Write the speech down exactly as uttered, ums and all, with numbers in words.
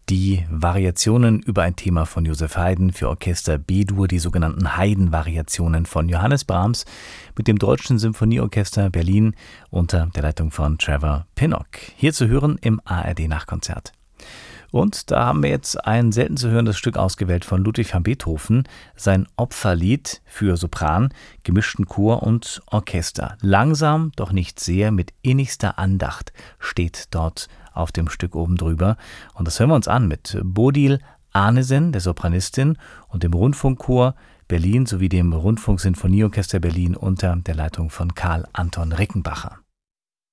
Die Variationen über ein Thema von Joseph Haydn für Orchester B-Dur, die sogenannten Haydn-Variationen von Johannes Brahms mit dem Deutschen Symphonieorchester Berlin unter der Leitung von Trevor Pinnock. Hier zu hören im A R D-Nachkonzert. Und da haben wir jetzt ein selten zu hörendes Stück ausgewählt von Ludwig van Beethoven, sein Opferlied für Sopran, gemischten Chor und Orchester. Langsam, doch nicht sehr, mit innigster Andacht steht dort auf dem Stück oben drüber. Und das hören wir uns an mit Bodil Arnesen, der Sopranistin, und dem Rundfunkchor Berlin sowie dem Rundfunksinfonieorchester Berlin unter der Leitung von Karl Anton Rickenbacher.